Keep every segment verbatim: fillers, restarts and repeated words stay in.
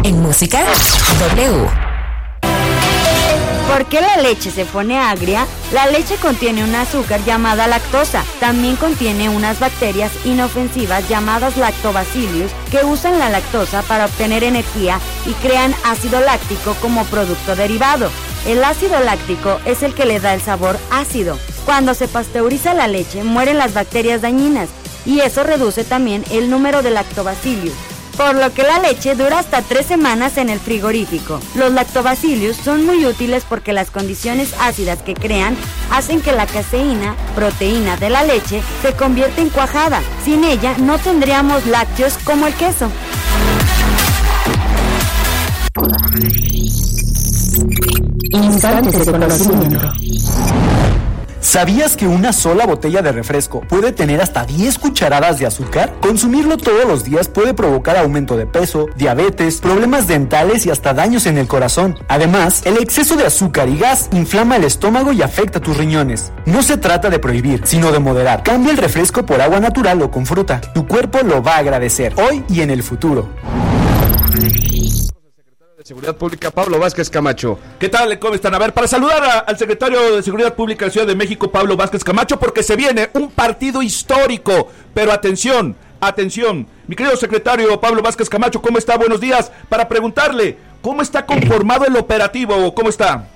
En Música W. ¿Por qué la leche se pone agria? La leche contiene un azúcar llamada lactosa. También contiene unas bacterias inofensivas llamadas lactobacillus que usan la lactosa para obtener energía y crean ácido láctico como producto derivado. El ácido láctico es el que le da el sabor ácido. Cuando se pasteuriza la leche, mueren las bacterias dañinas y eso reduce también el número de lactobacillus, por lo que la leche dura hasta tres semanas en el frigorífico. Los lactobacillus son muy útiles porque las condiciones ácidas que crean hacen que la caseína, proteína de la leche, se convierta en cuajada. Sin ella no tendríamos lácteos como el queso. Instantes de conocimiento. ¿Sabías que una sola botella de refresco puede tener hasta diez cucharadas de azúcar? Consumirlo todos los días puede provocar aumento de peso, diabetes, problemas dentales y hasta daños en el corazón. Además, el exceso de azúcar y gas inflama el estómago y afecta tus riñones. No se trata de prohibir, sino de moderar. Cambia el refresco por agua natural o con fruta. Tu cuerpo lo va a agradecer, hoy y en el futuro. Seguridad Pública, Pablo Vázquez Camacho. ¿Qué tal? ¿Cómo están? A ver, para saludar a, al secretario de Seguridad Pública de Ciudad de México, Pablo Vázquez Camacho, porque se viene un partido histórico. Pero atención, atención. Mi querido secretario Pablo Vázquez Camacho, ¿cómo está? Buenos días. Para preguntarle, ¿cómo está conformado el operativo? ¿Cómo está?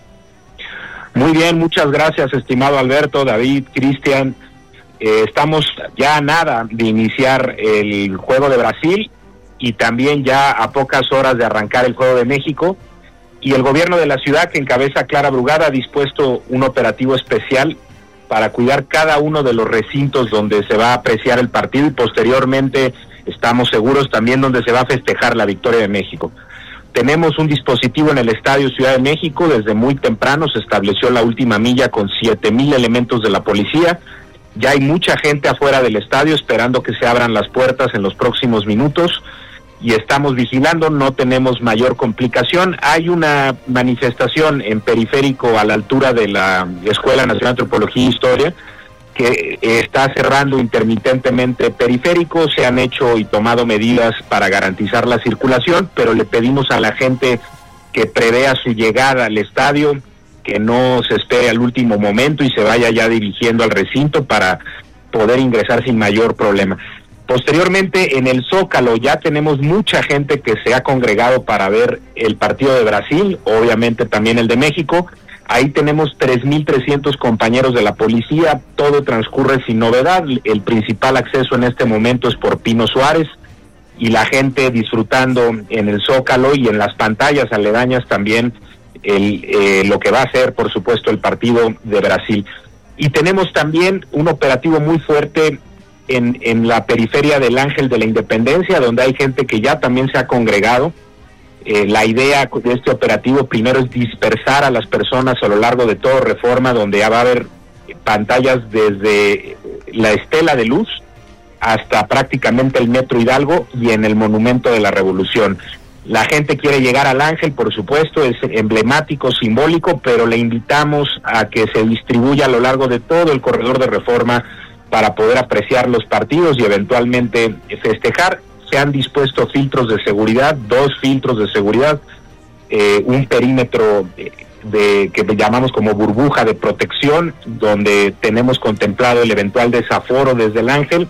Muy bien, muchas gracias, estimado Alberto, David, Cristian. Eh, estamos ya a nada de iniciar el Juego de Brasil y también ya a pocas horas de arrancar el Juego de México, y el gobierno de la ciudad, que encabeza Clara Brugada, ha dispuesto un operativo especial para cuidar cada uno de los recintos donde se va a apreciar el partido, y posteriormente estamos seguros también donde se va a festejar la victoria de México. Tenemos un dispositivo en el Estadio Ciudad de México. Desde muy temprano se estableció la última milla con siete mil elementos de la policía. Ya hay mucha gente afuera del estadio esperando que se abran las puertas en los próximos minutos, y estamos vigilando, no tenemos mayor complicación. Hay una manifestación en Periférico a la altura de la Escuela Nacional de Antropología e Historia que está cerrando intermitentemente Periférico. Se han hecho y tomado medidas para garantizar la circulación, pero le pedimos a la gente que prevea su llegada al estadio, que no se espere al último momento y se vaya ya dirigiendo al recinto para poder ingresar sin mayor problema. Posteriormente, en el Zócalo ya tenemos mucha gente que se ha congregado para ver el partido de Brasil, obviamente también el de México. Ahí tenemos tres mil trescientos compañeros de la policía, todo transcurre sin novedad. El principal acceso en este momento es por Pino Suárez, y la gente disfrutando en el Zócalo y en las pantallas aledañas también el, eh, lo que va a ser, por supuesto, el partido de Brasil. Y tenemos también un operativo muy fuerte En, en la periferia del Ángel de la Independencia, donde hay gente que ya también se ha congregado. Eh, la idea de este operativo primero es dispersar a las personas a lo largo de todo Reforma, donde ya va a haber pantallas desde la Estela de Luz hasta prácticamente el Metro Hidalgo y en el Monumento de la Revolución. La gente quiere llegar al Ángel, por supuesto, es emblemático, simbólico, pero le invitamos a que se distribuya a lo largo de todo el corredor de Reforma para poder apreciar los partidos y eventualmente festejar. Se han dispuesto filtros de seguridad, dos filtros de seguridad, eh, un perímetro de, de que llamamos como burbuja de protección, donde tenemos contemplado el eventual desaforo desde el Ángel,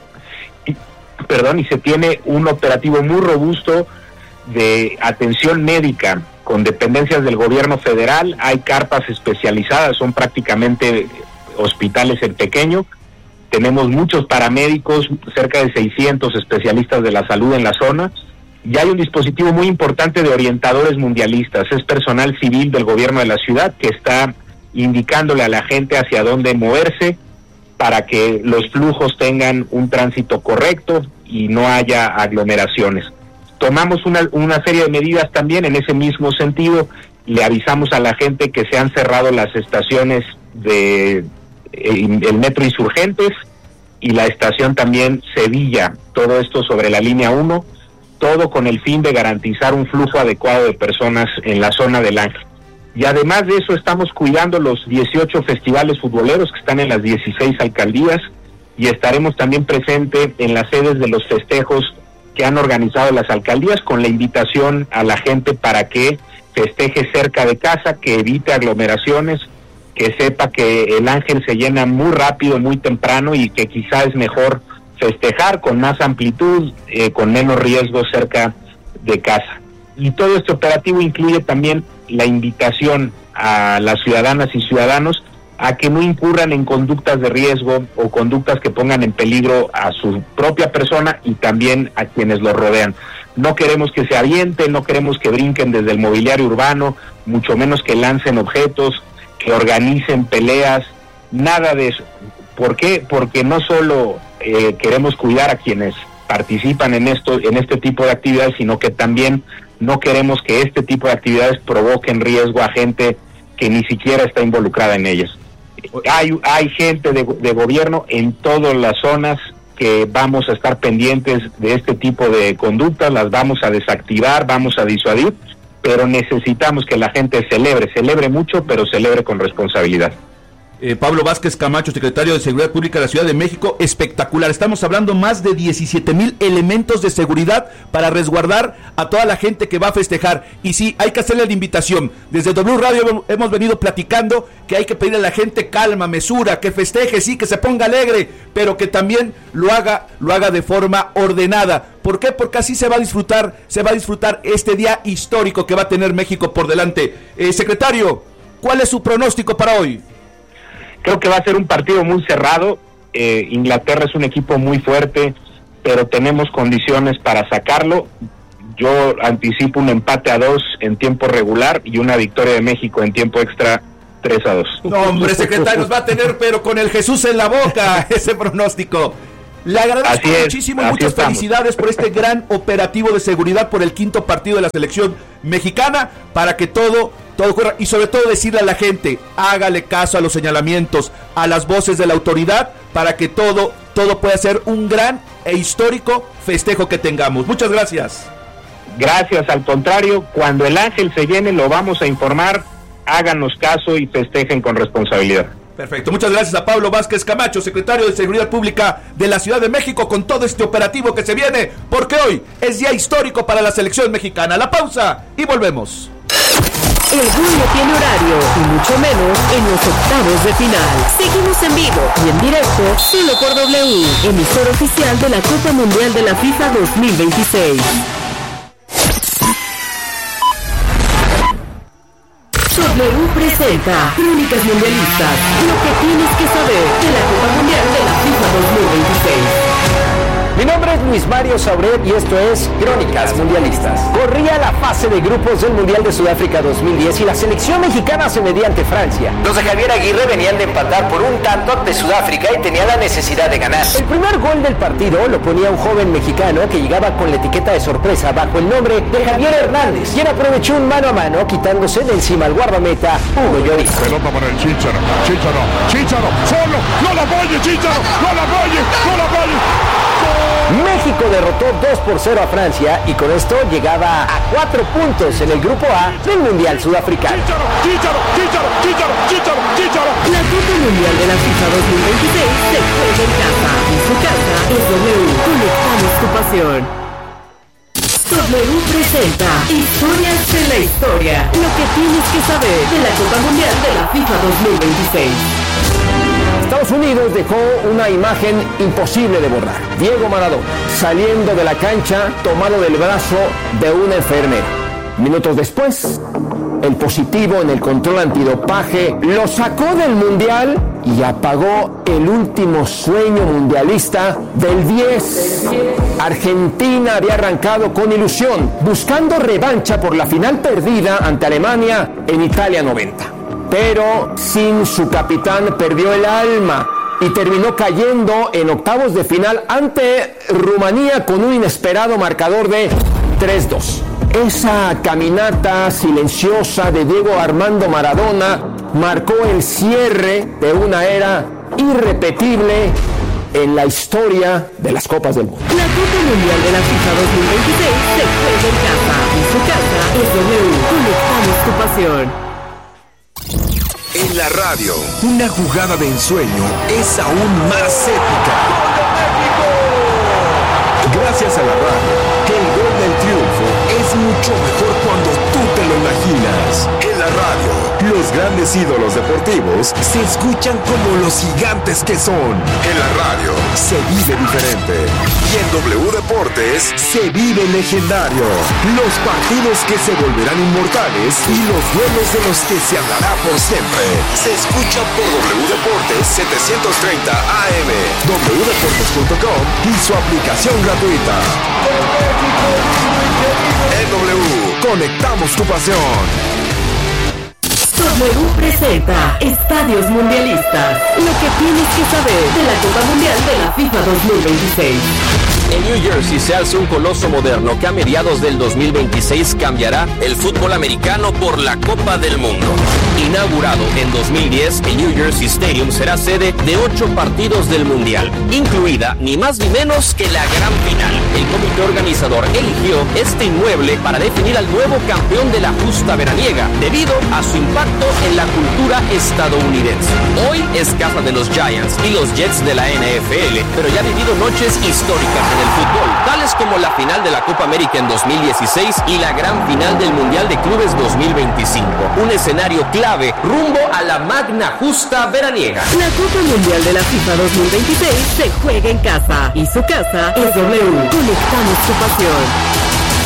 y, perdón, y se tiene un operativo muy robusto de atención médica con dependencias del gobierno federal. Hay carpas especializadas, son prácticamente hospitales en pequeño. Tenemos muchos paramédicos, cerca de seiscientos especialistas de la salud en la zona, y hay un dispositivo muy importante de orientadores mundialistas. Es personal civil del gobierno de la ciudad que está indicándole a la gente hacia dónde moverse para que los flujos tengan un tránsito correcto y no haya aglomeraciones. Tomamos una, una serie de medidas también en ese mismo sentido. Le avisamos a la gente que se han cerrado las estaciones de el Metro Insurgentes y la estación también Sevilla, todo esto sobre la línea uno, todo con el fin de garantizar un flujo adecuado de personas en la zona del Ángel. Y además de eso estamos cuidando los dieciocho festivales futboleros que están en las dieciséis alcaldías, y estaremos también presentes en las sedes de los festejos que han organizado las alcaldías con la invitación a la gente para que festeje cerca de casa, que evite aglomeraciones, que sepa que el ángel se llena muy rápido, muy temprano, y que quizá es mejor festejar con más amplitud, eh, con menos riesgo cerca de casa. Y todo este operativo incluye también la invitación a las ciudadanas y ciudadanos a que no incurran en conductas de riesgo o conductas que pongan en peligro a su propia persona y también a quienes los rodean. No queremos que se avienten, no queremos que brinquen desde el mobiliario urbano, mucho menos que lancen objetos, que organicen peleas, nada de eso. ¿Por qué? Porque no solo eh, queremos cuidar a quienes participan en esto, en este tipo de actividades, sino que también no queremos que este tipo de actividades provoquen riesgo a gente que ni siquiera está involucrada en ellas. Hay, hay gente de, de gobierno en todas las zonas que vamos a estar pendientes de este tipo de conductas, las vamos a desactivar, vamos a disuadir, pero necesitamos que la gente celebre, celebre mucho, pero celebre con responsabilidad. Eh, Pablo Vázquez Camacho, secretario de Seguridad Pública de la Ciudad de México, espectacular. Estamos hablando más de diecisiete mil elementos de seguridad para resguardar a toda la gente que va a festejar. Y sí, hay que hacerle la invitación. Desde W Radio hemos venido platicando que hay que pedirle a la gente calma, mesura, que festeje, sí, que se ponga alegre, pero que también lo haga, lo haga de forma ordenada. ¿Por qué? Porque así se va a disfrutar, se va a disfrutar este día histórico que va a tener México por delante. Eh, secretario, ¿cuál es su pronóstico para hoy? Creo que va a ser un partido muy cerrado. eh, Inglaterra es un equipo muy fuerte, pero tenemos condiciones para sacarlo. Yo anticipo un empate a dos en tiempo regular y una victoria de México en tiempo extra tres a dos. No, hombre, secretario, nos va a tener pero con el Jesús en la boca ese pronóstico. Le agradezco Así es, muchísimo y así muchas estamos. felicidades por este gran operativo de seguridad por el quinto partido de la selección mexicana, para que todo, todo ocurra, y sobre todo decirle a la gente, hágale caso a los señalamientos, a las voces de la autoridad, para que todo, todo pueda ser un gran e histórico festejo que tengamos. Muchas gracias. Gracias, al contrario, cuando el ángel se llene lo vamos a informar, háganos caso y festejen con responsabilidad. Perfecto, muchas gracias a Pablo Vázquez Camacho, secretario de Seguridad Pública de la Ciudad de México, con todo este operativo que se viene, porque hoy es día histórico para la selección mexicana. La pausa y volvemos. El gol no tiene horario, y mucho menos en los octavos de final. Seguimos en vivo y en directo, solo por W, emisor oficial de la Copa Mundial de la FIFA dos mil veintiséis. W presenta Crónicas Mundialistas, lo que tienes que saber de la Copa Mundial de la FIFA dos mil veintiséis. Mi nombre es Luis Mario Sauret y esto es Crónicas Mundialistas. Corría la fase de grupos del Mundial de Sudáfrica dos mil diez y la selección mexicana se medía ante Francia. Los de Javier Aguirre venían de empatar por un tanto ante Sudáfrica y tenían la necesidad de ganar. El primer gol del partido lo ponía un joven mexicano que llegaba con la etiqueta de sorpresa bajo el nombre de Javier Hernández, quien aprovechó un mano a mano quitándose de encima al guardameta Hugo Lloris. Pelota para el Chicharo, Chicharo, Chicharo, solo, no la apoye, Chicharo, no la apoye, no la apoye. México derrotó dos por cero a Francia y con esto llegaba a cuatro puntos en el grupo A del Mundial Sudafricano. Chicharo, Chicharo, Chicharo, Chicharo, Chicharo, Chicharo. La Copa Mundial de la FIFA dos mil veintiséis se juega en casa. En su casa es W. Conectamos tu pasión. W presenta Historias de la Historia. Lo que tienes que saber de la Copa Mundial de la FIFA dos mil veintiséis. Estados Unidos dejó una imagen imposible de borrar. Diego Maradona saliendo de la cancha tomado del brazo de una enfermera. Minutos después, el positivo en el control antidopaje lo sacó del Mundial y apagó el último sueño mundialista del diez. Argentina había arrancado con ilusión, buscando revancha por la final perdida ante Alemania en Italia noventa. Pero sin su capitán perdió el alma y terminó cayendo en octavos de final ante Rumanía con un inesperado marcador de tres dos. Esa caminata silenciosa de Diego Armando Maradona marcó el cierre de una era irrepetible en la historia de las Copas del Mundo. La Copa Mundial de la FIFA dos mil veintiséis se juega en casa. En su casa es W. Conectamos tu pasión. En la radio, una jugada de ensueño es aún más épica. gracias a la radio, que el gol del triunfo es mucho mejor cuando tú te lo imaginas. En la radio, los grandes ídolos deportivos se escuchan como los gigantes que son. En la radio, se vive diferente. Y en W Deportes, se vive legendario. Los partidos que se volverán inmortales y los duelos de los que se hablará por siempre. Se escuchan por W Deportes setecientos treinta A M, w deportes punto com y su aplicación gratuita. En W, conectamos tu pasión. W presenta Estadios Mundialistas. Lo que tienes que saber de la Copa Mundial de la FIFA dos mil veintiséis. En New Jersey se alza un coloso moderno que a mediados del dos mil veintiséis cambiará el fútbol americano por la Copa del Mundo. Inaugurado en dos mil diez, el New Jersey Stadium será sede de ocho partidos del Mundial, incluida ni más ni menos que la gran final. El comité organizador eligió este inmueble para definir al nuevo campeón de la justa veraniega, debido a su impacto en la cultura estadounidense. Hoy es casa de los Giants y los Jets de la N F L, pero ya ha vivido noches históricas en el fútbol, tales como la final de la Copa América en dos mil dieciséis y la gran final del Mundial de Clubes dos mil veinticinco. Un escenario clave rumbo a la magna justa veraniega. La Copa Mundial de la FIFA dos mil veintiséis se juega en casa y su casa es W. Conectamos tu pasión.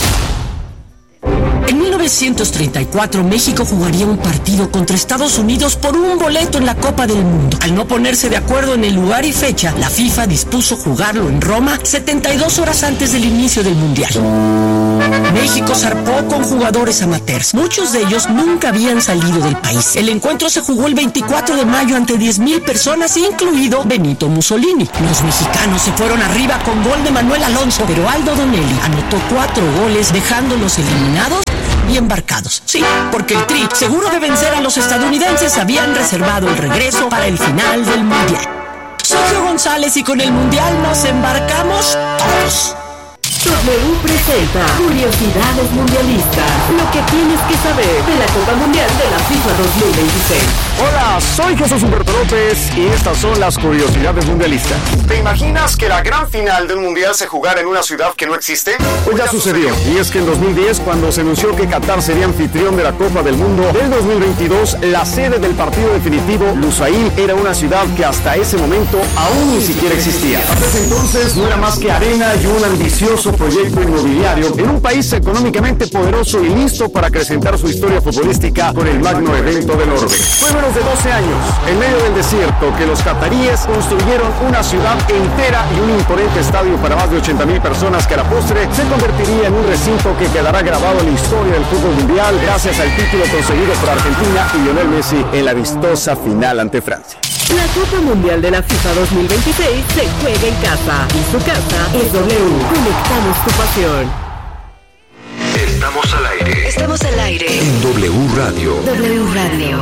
En mil novecientos treinta y cuatro, México jugaría un partido contra Estados Unidos por un boleto en la Copa del Mundo. Al no ponerse de acuerdo en el lugar y fecha, la FIFA dispuso jugarlo en Roma setenta y dos horas antes del inicio del Mundial. México zarpó con jugadores amateurs. Muchos de ellos nunca habían salido del país. El encuentro se jugó el veinticuatro de mayo ante diez mil personas, incluido Benito Mussolini. Los mexicanos se fueron arriba con gol de Manuel Alonso, pero Aldo Donelli anotó cuatro goles, dejándolos eliminados y embarcados. Sí, porque el Tri, seguro de vencer a los estadounidenses, habían reservado el regreso para el final del Mundial. Sergio González, y con el Mundial nos embarcamos todos. W presenta Curiosidades Mundialistas. Lo que tienes que saber de la Copa Mundial de la FIFA dos mil veintiséis. Hola, soy Jesús Humberto López y estas son las Curiosidades Mundialistas. ¿Te imaginas que la gran final del Mundial se jugara en una ciudad que no existe? Pues ya sucedió, y es que en dos mil diez, cuando se anunció que Qatar sería anfitrión de la Copa del Mundo del dos mil veintidós, la sede del partido definitivo, Lusail, era una ciudad que hasta ese momento aún ni siquiera existía. Hasta ese entonces no era más que arena y un ambicioso proyecto inmobiliario en un país económicamente poderoso y listo para acrecentar su historia futbolística con el magno evento del orbe. Fue menos de doce años, en medio del desierto, que los cataríes construyeron una ciudad entera y un imponente estadio para más de ochenta mil personas que a la postre se convertiría en un recinto que quedará grabado en la historia del fútbol mundial gracias al título conseguido por Argentina y Lionel Messi en la vistosa final ante Francia. La Copa Mundial de la FIFA dos mil veintiséis se juega en casa y su casa es W. Conectamos tu pasión. Estamos al aire. Estamos al aire. En W Radio. W Radio.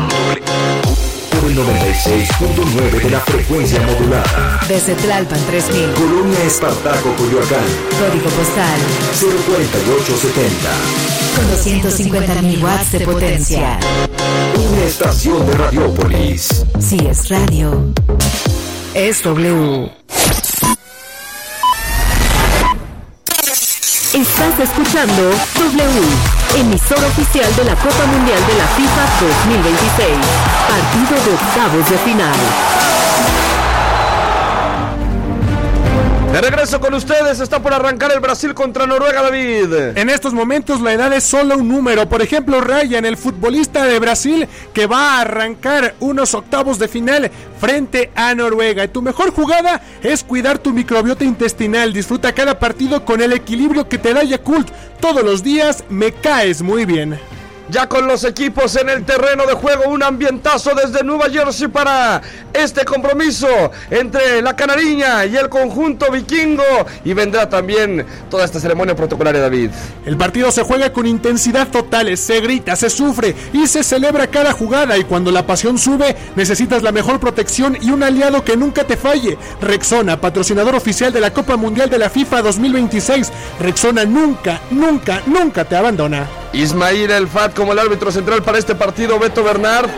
El noventa y seis punto nueve de la frecuencia modulada. Desde Tlalpan tres mil. Colonia Espartaco, Coyoacán. Código postal cero cuarenta y ocho setenta. Con doscientos cincuenta mil watts de potencia. Una estación de Radiópolis. Si es radio, es W. Estás escuchando W, emisora oficial de la Copa Mundial de la FIFA dos mil veintiséis, partido de octavos de final. De regreso con ustedes, está por arrancar el Brasil contra Noruega, David. En estos momentos la edad es solo un número. Por ejemplo, Ryan, el futbolista de Brasil, que va a arrancar unos octavos de final frente a Noruega. Y tu mejor jugada es cuidar tu microbiota intestinal. Disfruta cada partido con el equilibrio que te da Yakult. Todos los días me caes muy bien. Ya con los equipos en el terreno de juego, un ambientazo desde Nueva Jersey para este compromiso entre la Canariña y el conjunto vikingo, y vendrá también toda esta ceremonia protocolaria, David. El partido se juega con intensidad total, se grita, se sufre y se celebra cada jugada, y cuando la pasión sube necesitas la mejor protección y un aliado que nunca te falle. Rexona, patrocinador oficial de la Copa Mundial de la FIFA dos mil veintiséis. Rexona nunca, nunca, nunca te abandona. Ismail El Fat como el árbitro central para este partido, Beto Bernard.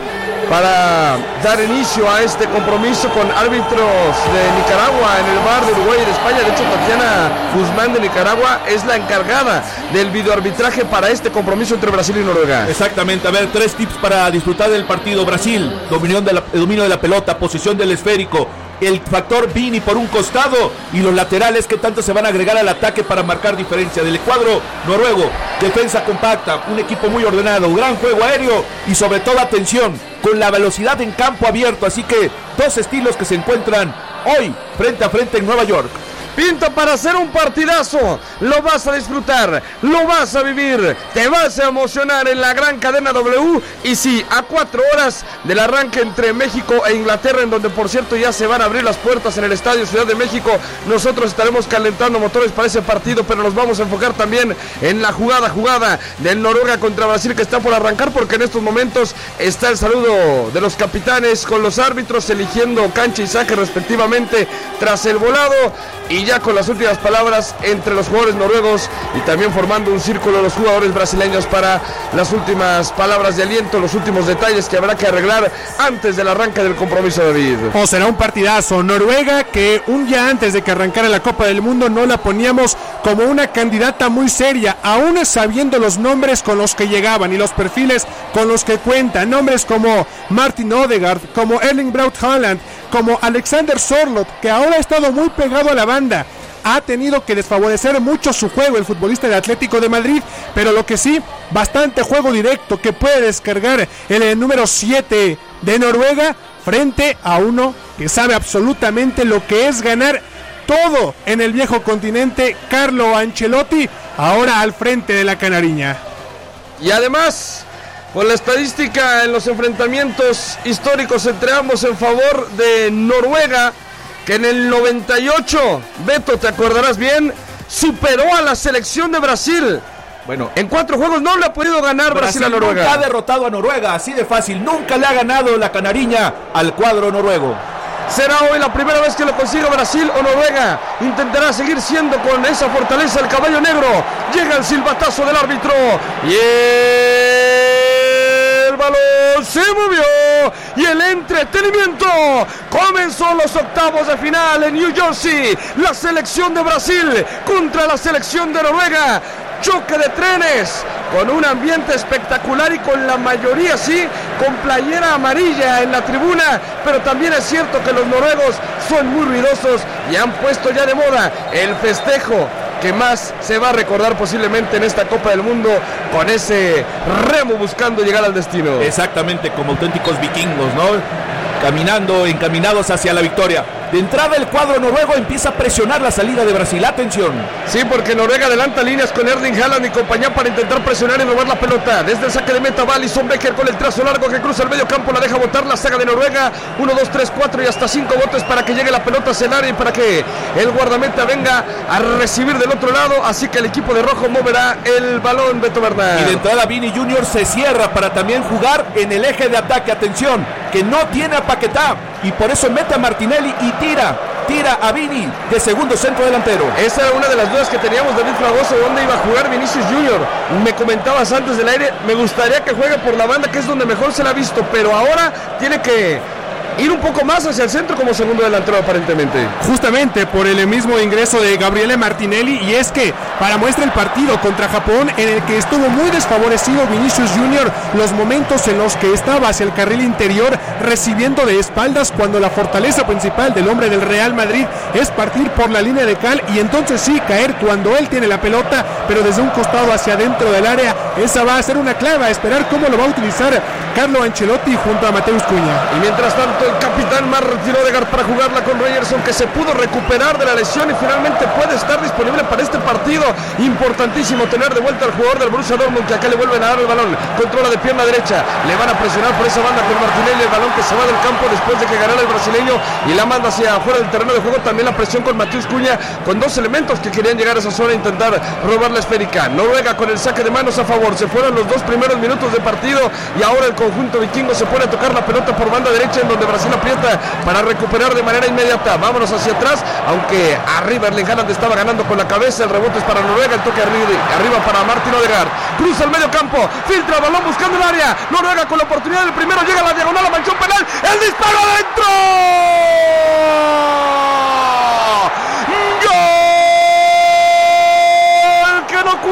para dar inicio a este compromiso con árbitros de Nicaragua en el V A R de Uruguay y de España. De hecho, Tatiana Guzmán de Nicaragua es la encargada del videoarbitraje para este compromiso entre Brasil y Noruega. Exactamente, a ver, tres tips para disfrutar del partido. Brasil, dominio de la, dominio de la pelota, posición del esférico, el factor Vini por un costado y los laterales que tanto se van a agregar al ataque para marcar diferencia. Del cuadro noruego, defensa compacta, un equipo muy ordenado, gran juego aéreo y sobre todo atención con la velocidad en campo abierto. Así que dos estilos que se encuentran hoy frente a frente en Nueva York. Pinta para hacer un partidazo, lo vas a disfrutar, lo vas a vivir, te vas a emocionar en la gran cadena W. Y sí, a cuatro horas del arranque entre México e Inglaterra, en donde por cierto ya se van a abrir las puertas en el Estadio Ciudad de México. Nosotros estaremos calentando motores para ese partido, pero nos vamos a enfocar también en la jugada, jugada del Noruega contra Brasil, que está por arrancar, porque en estos momentos está el saludo de los capitanes con los árbitros eligiendo cancha y saque respectivamente tras el volado. Y ya con las últimas palabras entre los jugadores noruegos y también formando un círculo los jugadores brasileños para las últimas palabras de aliento, los últimos detalles que habrá que arreglar antes del arranque del compromiso, David. Oh, será un partidazo. Noruega, que un día antes de que arrancara la Copa del Mundo no la poníamos como una candidata muy seria, aún sabiendo los nombres con los que llegaban y los perfiles con los que cuentan, nombres como Martin Odegaard, como Erling Braut Haaland, como Alexander Sørloth, que ahora ha estado muy pegado a la banda. Ha tenido que desfavorecer mucho su juego el futbolista del Atlético de Madrid, pero lo que sí, bastante juego directo que puede descargar el, el número siete de Noruega frente a uno que sabe absolutamente lo que es ganar todo en el viejo continente, Carlo Ancelotti, ahora al frente de la Canariña. Y además, con la estadística en los enfrentamientos históricos entre ambos en favor de Noruega, que en el noventa y ocho, Beto, te acordarás bien, superó a la selección de Brasil. Bueno, en cuatro juegos no le ha podido ganar Brasil, Brasil a Noruega. Nunca ha derrotado a Noruega, así de fácil. Nunca le ha ganado la Canariña al cuadro noruego. ¿Será hoy la primera vez que lo consiga Brasil o Noruega intentará seguir siendo con esa fortaleza el caballo negro? Llega el silbatazo del árbitro y el balón se movió y el entretenimiento comenzó. Los octavos de final en New Jersey, la selección de Brasil contra la selección de Noruega. Choque de trenes con un ambiente espectacular y con la mayoría, sí, con playera amarilla en la tribuna, pero también es cierto que los noruegos son muy ruidosos y han puesto ya de moda el festejo que más se va a recordar posiblemente en esta Copa del Mundo, con ese remo buscando llegar al destino. Exactamente, como auténticos vikingos, ¿no? Caminando, encaminados hacia la victoria. De entrada el cuadro noruego empieza a presionar la salida de Brasil. Atención. Sí, porque Noruega adelanta líneas con Erling Haaland y compañía para intentar presionar y robar la pelota. Desde el saque de meta va Alisson Becker con el trazo largo que cruza el medio campo, la deja botar la saga de Noruega. uno, dos, tres, cuatro y hasta cinco botes para que llegue la pelota hacia el área y para que el guardameta venga a recibir del otro lado. Así que el equipo de rojo moverá el balón, Beto Bernal. Y de entrada Vini Junior se cierra para también jugar en el eje de ataque. Atención, que no tiene a Paquetá y por eso mete a Martinelli y tira, tira a Vini de segundo centro delantero. Esa era una de las dudas que teníamos, David Fragoso, dónde iba a jugar Vinicius Junior. Me comentabas antes del aire, me gustaría que juegue por la banda, que es donde mejor se la ha visto, pero ahora tiene que ir un poco más hacia el centro como segundo delantero aparentemente. Justamente por el mismo ingreso de Gabriele Martinelli, y es que para muestra el partido contra Japón, en el que estuvo muy desfavorecido Vinicius Junior, los momentos en los que estaba hacia el carril interior recibiendo de espaldas, cuando la fortaleza principal del hombre del Real Madrid es partir por la línea de cal y entonces sí caer cuando él tiene la pelota, pero desde un costado hacia adentro del área. Esa va a ser una clave, a esperar cómo lo va a utilizar Carlo Ancelotti junto a Mateus Cunha. Y mientras tanto el capitán más retiró Odegaard para jugarla con Ryerson, que se pudo recuperar de la lesión y finalmente puede estar disponible para este partido. Importantísimo tener de vuelta al jugador del Borussia Dortmund, que acá le vuelven a dar el balón, controla de pierna derecha, le van a presionar por esa banda con Martinelli, el balón que se va del campo después de que ganara el brasileño y la manda hacia afuera del terreno de juego. También la presión con Mateus Cunha, con dos elementos que querían llegar a esa zona e intentar robar la esférica. Noruega con el saque de manos a favor, se fueron los dos primeros minutos de partido y ahora el conjunto vikingo se pone a tocar la pelota por banda derecha, en donde Brasil aprieta para recuperar de manera inmediata. Vámonos hacia atrás, aunque arriba Erling Haaland estaba ganando con la cabeza. El rebote es para Noruega, el toque arriba, arriba para Martin Odegaard. Cruza el medio campo, filtra el balón buscando el área. Noruega con la oportunidad del primero, llega a la diagonal, a manchón penal. ¡El disparo adentro! ¡Gol! ¡Que no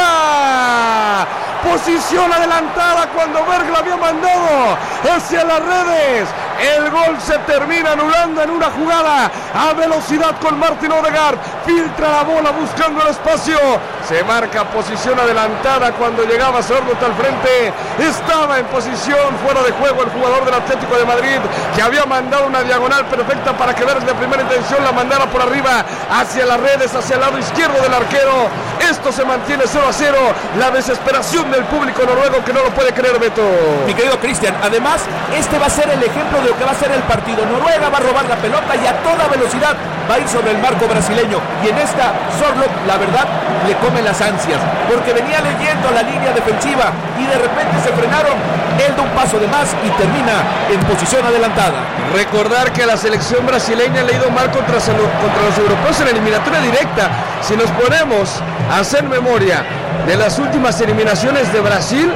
cuenta! Posición adelantada cuando Berg la había mandado hacia las redes. El gol se termina anulando en una jugada a velocidad con Martin Odegaard. Filtra la bola buscando el espacio. Se marca posición adelantada cuando llegaba Sorloth al frente. Estaba en posición fuera de juego el jugador del Atlético de Madrid, que había mandado una diagonal perfecta para que Berg de primera intención la mandara por arriba hacia las redes, hacia el lado izquierdo del arquero. Esto se mantiene cero a cero. La desesperación del público noruego que no lo puede creer, Beto. Mi querido Cristian, además este va a ser el ejemplo de lo que va a ser el partido. Noruega va a robar la pelota y a toda velocidad va a ir sobre el marco brasileño, y en esta Sorloth, la verdad, le come las ansias, porque venía leyendo la línea defensiva y de repente se frenaron. Él da un paso de más y termina en posición adelantada. Recordar que a la selección brasileña le ha ido mal contra, contra los europeos en la eliminatoria directa. Si nos ponemos a hacer memoria de las últimas eliminaciones de Brasil,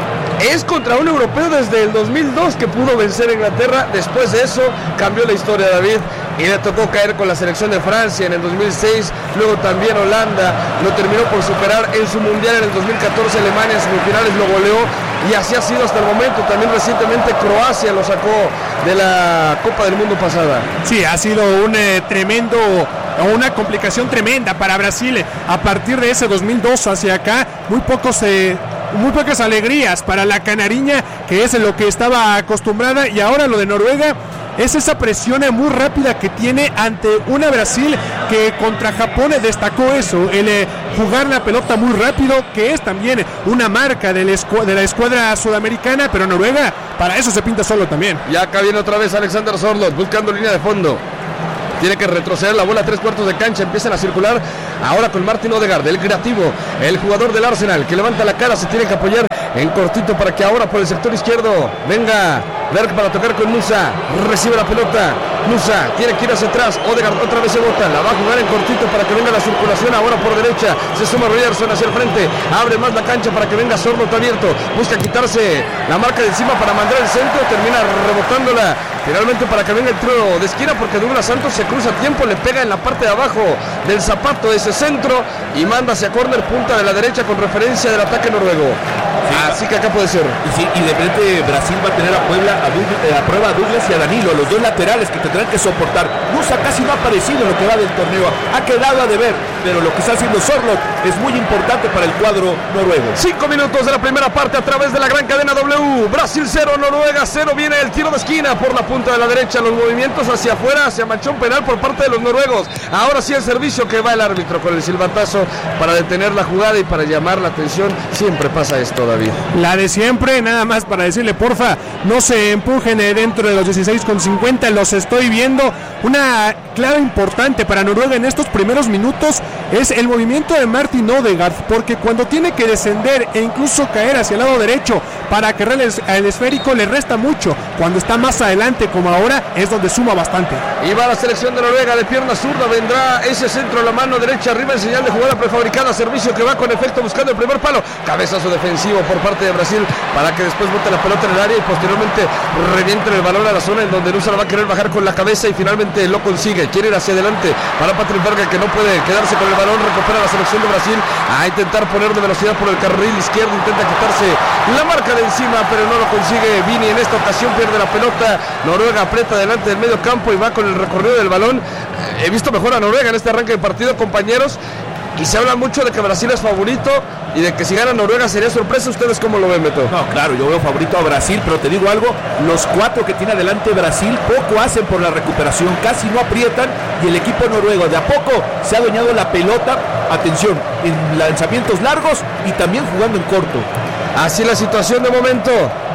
es contra un europeo desde el dos mil dos que pudo vencer a Inglaterra. Después de eso cambió la historia, David, y le tocó caer con la selección de Francia en el dos mil seis. Luego también Holanda lo terminó por superar en su mundial en el dos mil catorce. Alemania en semifinales lo goleó, y así ha sido hasta el momento. También recientemente Croacia lo sacó de la Copa del Mundo pasada. Sí, ha sido un eh, tremendo, una complicación tremenda para Brasil. A partir de ese dos mil dos hacia acá, muy pocos eh, muy pocas alegrías para la canariña, que es en lo que estaba acostumbrada. Y ahora lo de Noruega es esa presión muy rápida que tiene ante una Brasil que contra Japón destacó eso, el eh, jugar la pelota muy rápido, que es también una marca del escu- de la escuadra sudamericana. Pero Noruega para eso se pinta solo también. Y acá viene otra vez Alexander Sorloth buscando línea de fondo. Tiene que retroceder la bola a tres cuartos de cancha. Empiezan a circular ahora con Martin Odegaard, el creativo, el jugador del Arsenal, que levanta la cara. Se tiene que apoyar en cortito para que ahora por el sector izquierdo venga Berg para tocar con Nusa. Recibe la pelota Nusa, tiene que ir hacia atrás. Odegaard otra vez se bota, la va a jugar en cortito para que venga la circulación. Ahora por derecha se suma Ryerson hacia el frente, abre más la cancha para que venga Sorloth abierto. Busca quitarse la marca de encima para mandar el centro, termina rebotándola finalmente para que venga el tiro de esquina, porque Douglas Santos se cruza a tiempo, le pega en la parte de abajo del zapato de ese centro y manda hacia córner, punta de la derecha con referencia del ataque noruego. Sí, así que acá puede ser. Y, sí, y de frente Brasil va a tener a Puebla a, Douglas, eh, a prueba a Douglas y a Danilo, los dos laterales que tendrán que soportar. Nusa casi no ha aparecido en lo que va del torneo, ha quedado a deber, pero lo que está haciendo Sorloth es muy importante para el cuadro noruego. Cinco minutos de la primera parte a través de la gran cadena W. Brasil cero, Noruega cero. Viene el tiro de esquina por la punta de la derecha, los movimientos hacia afuera, hacia manchón penal por parte de los noruegos. Ahora sí el servicio que va el árbitro con el silbatazo para detener la jugada y para llamar la atención. Siempre pasa esto, David. La de siempre, nada más para decirle, porfa, no se empujen dentro de los dieciséis con cincuenta, los estoy viendo. Una clave importante para Noruega en estos primeros minutos es el movimiento de Martin Odegaard, porque cuando tiene que descender e incluso caer hacia el lado derecho para cargar el esférico le resta mucho. Cuando está más adelante como ahora es donde suma bastante. Y va la selección de Noruega de pierna zurda, vendrá ese centro a la mano derecha, arriba en señal de jugada prefabricada, servicio que va con efecto buscando el primer palo, cabezazo defensivo por parte de Brasil para que después bote la pelota en el área y posteriormente reviente el balón a la zona en donde Nusa la va a querer bajar con la cabeza y finalmente lo consigue. Quiere ir hacia adelante para Patrick Berg, que no puede quedarse con el balón. Recupera la selección de Brasil a intentar poner de velocidad por el carril izquierdo, intenta quitarse la marca de encima pero no lo consigue. Vini en esta ocasión pierde la pelota. Noruega aprieta delante del medio campo y va con el recorrido del balón. He visto mejor a Noruega en este arranque de partido, compañeros, y se habla mucho de que Brasil es favorito y de que si gana Noruega sería sorpresa. ¿Ustedes cómo lo ven, Beto? No, claro, yo veo favorito a Brasil, pero te digo algo, los cuatro que tiene adelante Brasil poco hacen por la recuperación, casi no aprietan, y el equipo noruego de a poco se ha adueñado la pelota, atención, en lanzamientos largos y también jugando en corto. Así la situación de momento.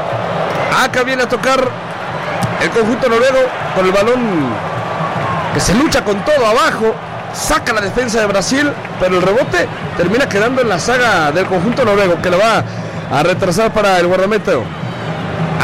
Acá viene a tocar el conjunto noruego con el balón que se lucha con todo abajo. Saca la defensa de Brasil, pero el rebote termina quedando en la saga del conjunto noruego, que lo va a retrasar para el guardameta.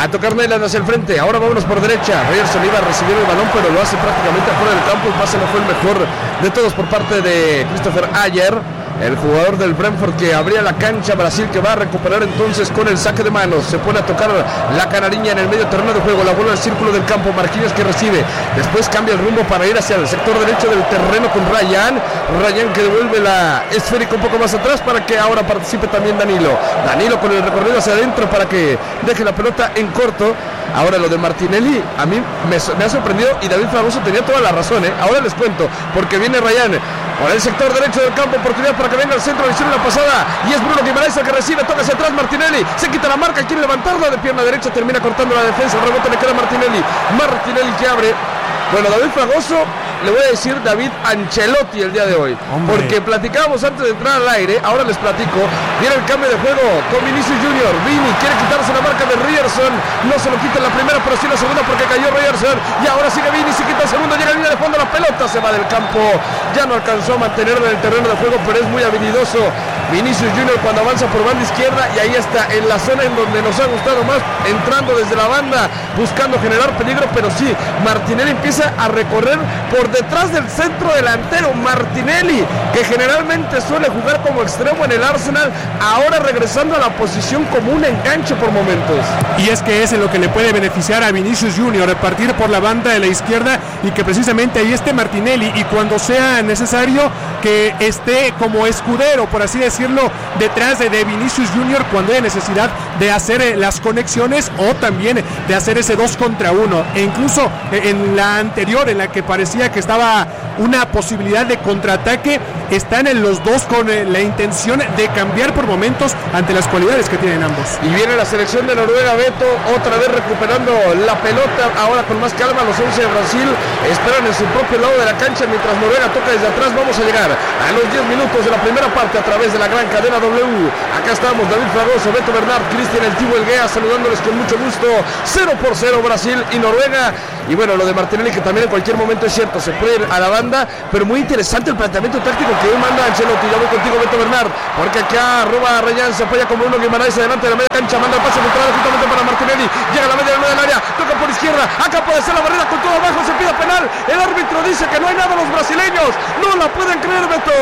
A tocar Neyland hacia el frente. Ahora vámonos por derecha. Ryerson iba a recibir el balón, pero lo hace prácticamente afuera del campo. El pase no fue el mejor de todos por parte de Christopher Ayer, el jugador del Brentford, que abría la cancha. Brasil que va a recuperar entonces con el saque de manos. Se pone a tocar la canariña en el medio terreno de juego. La bola al círculo del campo. Marquinhos que recibe. Después cambia el rumbo para ir hacia el sector derecho del terreno con Ryan. Ryan que devuelve la esférica un poco más atrás para que ahora participe también Danilo. Danilo con el recorrido hacia adentro para que deje la pelota en corto. Ahora lo de Martinelli a mí me, me ha sorprendido, y David Fragoso tenía toda la razón, ¿eh? Ahora les cuento, porque viene Ryan por el sector derecho del campo, oportunidad para que venga al centro, le hicieron la pasada y es Bruno Guimaraes el que recibe, toca hacia atrás Martinelli, se quita la marca, quiere levantarla de pierna derecha, termina cortando la defensa, el rebote le queda a Martinelli, Martinelli que abre. Bueno, David Fragoso, le voy a decir David Ancelotti el día de hoy. Hombre. Porque platicábamos antes de entrar al aire, ahora les platico. Viene el cambio de juego con Vinicius Junior. Vini quiere quitarse la marca de Ryerson. No se lo quita en la primera, pero sí en la segunda porque cayó Ryerson. Y ahora sigue Vini, se quita el segundo, llega a línea de fondo, la pelota se va del campo. Ya no alcanzó a mantenerla en el terreno de juego, pero es muy habilidoso Vinicius Junior cuando avanza por banda izquierda. Y ahí está, en la zona en donde nos ha gustado más, entrando desde la banda, buscando generar peligro. Pero sí, Martinelli empieza a recorrer por detrás del centro delantero. Martinelli, que generalmente suele jugar como extremo en el Arsenal, ahora regresando a la posición como un enganche por momentos. Y es que es en lo que le puede beneficiar a Vinicius Junior, partir por la banda de la izquierda y que precisamente ahí esté Martinelli, y cuando sea necesario que esté como escudero, por así decirlo, detrás de, de Vinicius Junior cuando haya necesidad de hacer eh, las conexiones o también de hacer ese dos contra uno. E incluso eh, en la anterior, en la que parecía que estaba una posibilidad de contraataque, están en los dos con eh, la intención de cambiar por momentos ante las cualidades que tienen ambos. Y viene la selección de Noruega, Beto, otra vez recuperando la pelota, ahora con más calma. Los once de Brasil esperan en su propio lado de la cancha mientras Noruega toca desde atrás. Vamos a llegar a los diez minutos de la primera parte a través de la gran cadena W. Acá estamos, David Fragoso, Beto Bernard, Cristian El Tibo Elguea, saludándoles con mucho gusto. Cero por cero Brasil y Noruega. Y bueno, lo de Martinelli, que también en cualquier momento es cierto, se puede ir a la banda, pero muy interesante el planteamiento táctico que hoy manda Ancelotti. Ya voy contigo, Beto Bernard, porque acá roba Ryan, se apoya como uno Guimaraes adelante de la media cancha, manda el pase central justamente para Martinelli, llega a la media del área, toca por izquierda, acá puede ser la barrera con todo abajo, se pide penal, el árbitro dice que no hay nada, los brasileños no la pueden creer, Beto.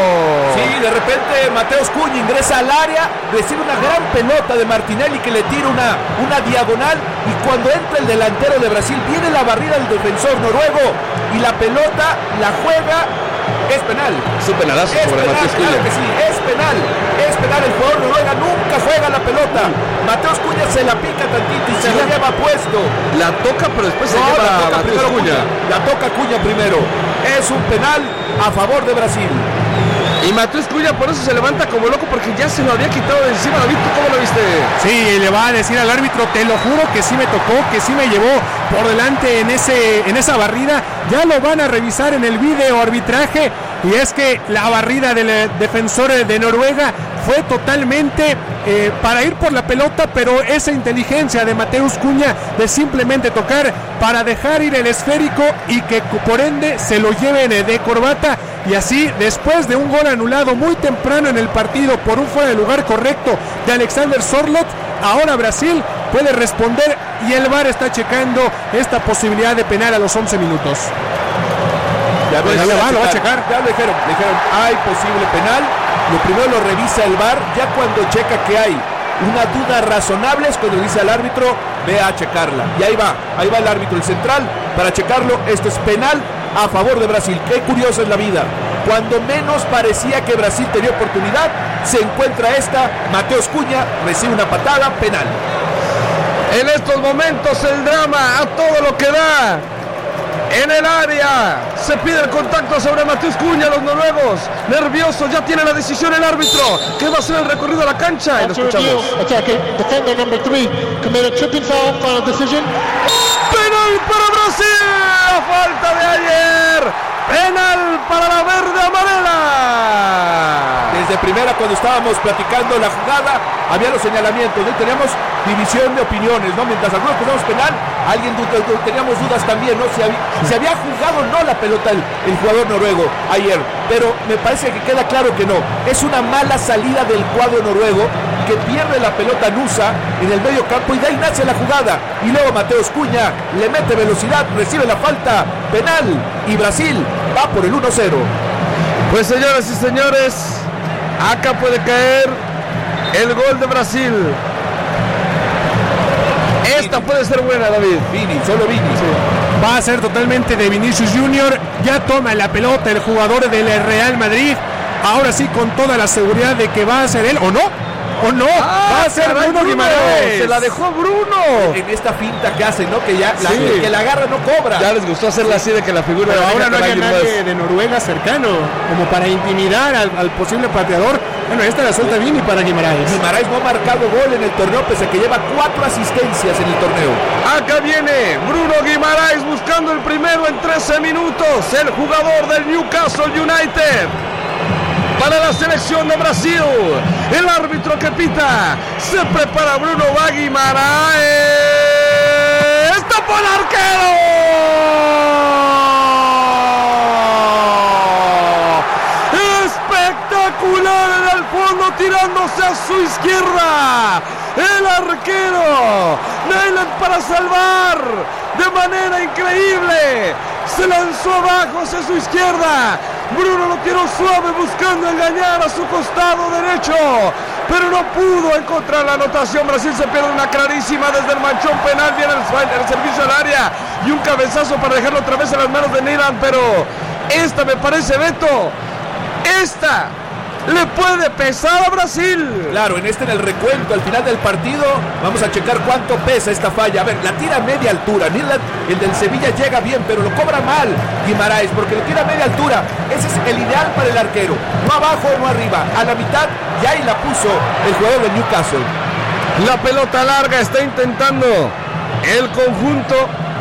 Sí, de repente Mateus Cunha ingresa al área, recibe una gran pelota de Martinelli que le tira una, una diagonal, y cuando entra el delantero de Brasil viene la barrida del defensor noruego y la pelota la juega. Es penal. Es un penalazo es sobre penal, Mateus Cunha. Claro que sí, es penal. Es penal. El jugador noruega nunca juega la pelota. Mateus Cunha se la pica tantito y se la lleva puesto. La toca, pero después se no, lleva la toca Mateus primero Cunha. Cunha. La toca Cunha primero. Es un penal a favor de Brasil. Y Mateus Cunha por eso se levanta como loco, porque ya se lo había quitado de encima. David, ¿tú cómo lo viste? Sí, le va a decir al árbitro, te lo juro que sí me tocó, que sí me llevó por delante en ese en esa barrida. Ya lo van a revisar en el video arbitraje, y es que la barrida del defensor de Noruega fue totalmente eh, para ir por la pelota, pero esa inteligencia de Mateus Cunha de simplemente tocar para dejar ir el esférico y que por ende se lo lleven de corbata. Y así, después de un gol anulado muy temprano en el partido por un fuera de lugar correcto de Alexander Sørloth, ahora Brasil puede responder y el V A R está checando esta posibilidad de penal a los once minutos. Ya, pues, ya lo, va, lo va a checar. Ya lo dijeron, le dijeron, hay posible penal. Lo primero lo revisa el V A R, ya cuando checa que hay una duda razonable es cuando dice al árbitro, ve a checarla. Y ahí va, ahí va el árbitro, el central, para checarlo. Esto es penal a favor de Brasil. Qué curiosa es la vida. Cuando menos parecía que Brasil tenía oportunidad, se encuentra esta. Mateus Cunha recibe una patada, penal. En estos momentos el drama a todo lo que da. En el área se pide el contacto sobre Mateus Cunha. Los noruegos nerviosos, ya tiene la decisión el árbitro, que va a ser el recorrido a la cancha. Y lo escuchamos. Penal para Brasil, a falta de ayer. Penal para la verde amarela. Desde primera, cuando estábamos platicando la jugada, había los señalamientos, ¿no? Teníamos división de opiniones, ¿no? Mientras algunos pensamos penal, alguien teníamos dudas también, ¿no? Si había, si había jugado o no la pelota el, el jugador noruego ayer, pero me parece que queda claro que no. Es una mala salida del cuadro noruego, que pierde la pelota Nusa en el medio campo y de ahí nace la jugada. Y luego Mateus Cunha le mete velocidad, recibe la falta, penal y Brasil va por el uno cero. Pues señoras y señores, acá puede caer el gol de Brasil. Esta puede ser buena, David. Vini, solo Vini. Sí. Va a ser totalmente de Vinicius Junior. Ya toma la pelota el jugador del Real Madrid. Ahora sí, con toda la seguridad de que va a ser él, ¿o no? ¿O no? Ah, va a ser caray, Bruno Guimaraes. Se la dejó Bruno. En esta finta que hace, ¿no? Que ya la, Sí. que la agarra no cobra. Ya les gustó hacerla así de que la figura. Pero de ahora no con hay alguien nadie más. de Noruega cercano, como para intimidar al, al posible pateador. Bueno, esta la suelta Vini para Guimaraes. Guimaraes no ha marcado gol en el torneo, pese a que lleva cuatro asistencias en el torneo. Acá viene Bruno Guimaraes buscando el primero en trece minutos. El jugador del Newcastle United. Para la selección de Brasil, el árbitro que pita, se prepara Bruno va Guimaraes, tapó el arquero, espectacular en el fondo tirándose a su izquierda, el arquero, Neyland para salvar de manera increíble, se lanzó abajo hacia su izquierda. Bruno lo tiró suave buscando engañar a su costado derecho, pero no pudo encontrar la anotación. Brasil se pierde una clarísima desde el manchón penal, viene el, el servicio al área y un cabezazo para dejarlo otra vez en las manos de Neyland, pero esta me parece, Beto, esta le puede pesar a Brasil. Claro, en este en el recuento al final del partido vamos a checar cuánto pesa esta falla. A ver, la tira a media altura. Neyland, el del Sevilla, llega bien, pero lo cobra mal Guimaraes, porque lo tira a media altura. Ese es el ideal para el arquero. No abajo, no arriba, a la mitad, y ahí la puso el jugador de Newcastle. La pelota larga está intentando el conjunto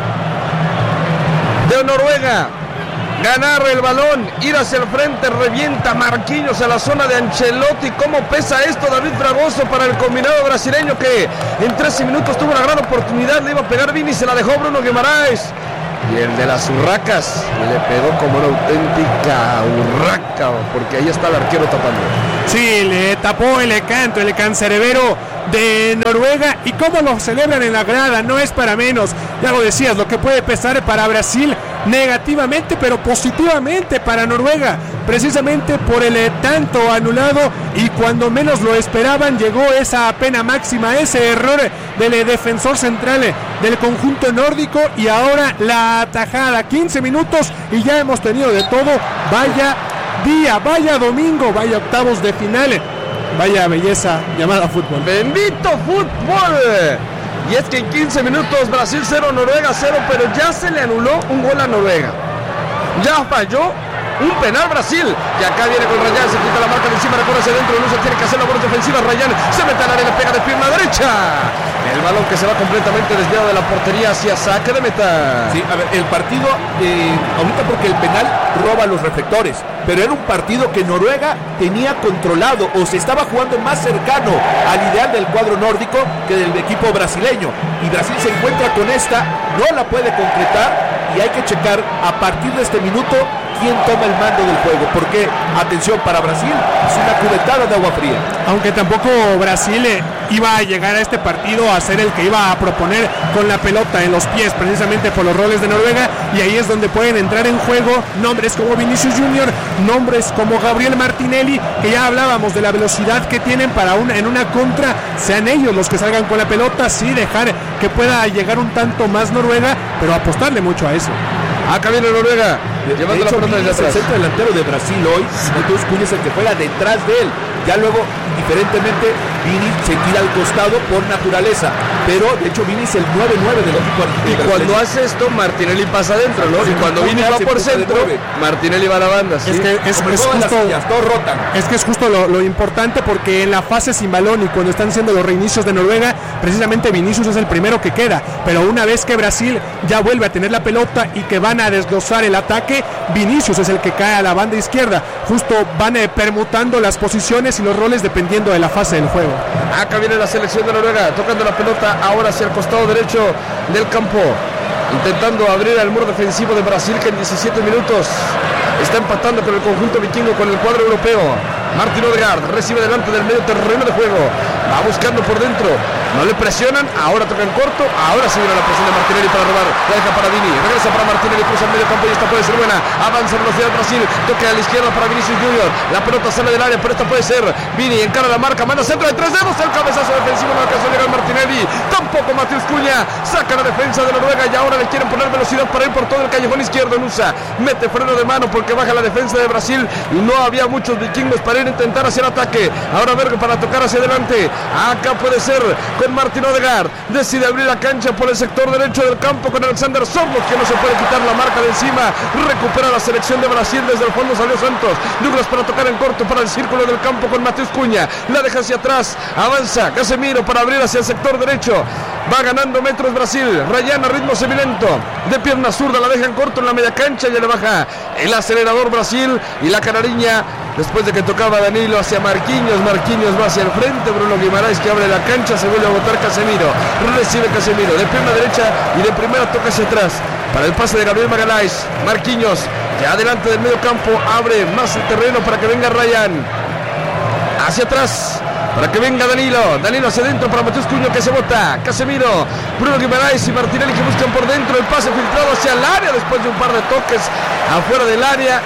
de Noruega ganar el balón, ir hacia el frente, revienta Marquinhos a la zona de Ancelotti. ¿Cómo pesa esto, David Fragoso, para el combinado brasileño que en trece minutos tuvo una gran oportunidad? Le iba a pegar Vini, se la dejó Bruno Guimaraes. Y el de las urracas le pegó como una auténtica urraca, porque ahí está el arquero tapando. Sí, le tapó el canto, el cancerbero de Noruega. ¿Y cómo lo celebran en la grada? No es para menos. Ya lo decías, lo que puede pesar para Brasil negativamente, pero positivamente para Noruega, precisamente por el eh, tanto anulado, y cuando menos lo esperaban llegó esa pena máxima, ese error del eh, defensor central eh, del conjunto nórdico, y ahora la atajada. Quince minutos y ya hemos tenido de todo. Vaya día, vaya domingo, vaya octavos de final, vaya belleza llamada fútbol. ¡Bendito fútbol! Y es que en quince minutos Brasil cero, Noruega cero, pero ya se le anuló un gol a Noruega. Ya falló un penal Brasil. Y acá viene con Rayán, se quita la marca de encima, recorre hacia adentro, Luso tiene que hacer labores defensivas. Rayán se mete al área, le pega de pierna derecha. El balón que se va completamente desviado de la portería hacia saque de meta. Sí, a ver, el partido, eh, ahorita porque el penal roba los reflectores, pero era un partido que Noruega tenía controlado, o se estaba jugando más cercano al ideal del cuadro nórdico que del equipo brasileño. Y Brasil se encuentra con esta, no la puede concretar, y hay que checar a partir de este minuto quién toma el mando del juego, porque, atención, para Brasil es una cubetada de agua fría. Aunque tampoco Brasil eh, iba a llegar a este partido a ser el que iba a proponer con la pelota en los pies, precisamente por los roles de Noruega, y ahí es donde pueden entrar en juego nombres como Vinicius Junior, nombres como Gabriel Martinelli, que ya hablábamos de la velocidad que tienen para una, en una contra, sean ellos los que salgan con la pelota, sí dejar que pueda llegar un tanto más Noruega, pero apostarle mucho a eso. Acá viene Noruega, de, llevando de hecho, la pelota desde atrás. El centro delantero de Brasil hoy, Mateus Cunha es el que juega detrás de él. Ya luego, diferentemente, Vini se tira al costado por naturaleza. Pero, de hecho, Vini es el nueve nueve del equipo. Y cuando hace esto, Martinelli pasa adentro, ¿no? Y cuando Vini va por centro, Martinelli va a la banda, ¿sí? Es que es, es justo, sillas, todos rotan. Es que es justo lo, lo importante, porque en la fase sin balón y cuando están siendo los reinicios de Noruega, precisamente Vinicius es el primero que queda. Pero una vez que Brasil ya vuelve a tener la pelota y que van a desglosar el ataque, Vinicius es el que cae a la banda izquierda. Justo van eh, permutando las posiciones y los roles dependiendo de la fase del juego. Acá viene la selección de Noruega, tocando la pelota ahora hacia el costado derecho del campo, intentando abrir el muro defensivo de Brasil, que en diecisiete minutos está empatando con el conjunto vikingo, con el cuadro europeo. Martin Odegaard recibe delante del medio terreno de juego, va buscando por dentro, no le presionan, ahora toca en corto, ahora sí viene la presión de Martinelli para robar, la deja para Vini, regresa para Martinelli, cruza el medio campo y esta puede ser buena, avanza en velocidad Brasil, toca a la izquierda para Vinicius Junior, la pelota sale del área, pero esta puede ser, Vini encara la marca, manda centro de tres dedos, el cabezazo defensivo no alcanzó a llegar Martinelli, tampoco Matheus Cunha, saca la defensa de Noruega y ahora le quieren poner velocidad para ir por todo el callejón izquierdo. Nusa mete freno de mano porque baja la defensa de Brasil y no había muchos vikingos para ir a intentar hacer ataque. Ahora Berg para tocar hacia adelante, acá puede ser con Martin Odegaard, decide abrir la cancha por el sector derecho del campo con Alexander Sørloth, que no se puede quitar la marca de encima, recupera la selección de Brasil, desde el fondo salió Santos, Douglas para tocar en corto para el círculo del campo con Matheus Cunha, la deja hacia atrás, avanza Casemiro para abrir hacia el sector derecho, va ganando metros Brasil, Ryan a ritmo semilento, de pierna zurda la deja en corto en la media cancha, ya le baja el acelerador Brasil y la canariña, después de que tocaba Danilo hacia Marquinhos, Marquinhos va hacia el frente, Bruno Guimaraes que abre la cancha, se vuelve a botar Casemiro, recibe Casemiro, de pierna derecha y de primera toca hacia atrás, para el pase de Gabriel Magalhães, Marquinhos, ya adelante del medio campo, abre más el terreno para que venga Ryan, hacia atrás, para que venga Danilo, Danilo hacia adentro para Matheus Cunha que se bota, Casemiro, Bruno Guimaraes y Martinelli que buscan por dentro, el pase filtrado hacia el área después de un par de toques afuera del área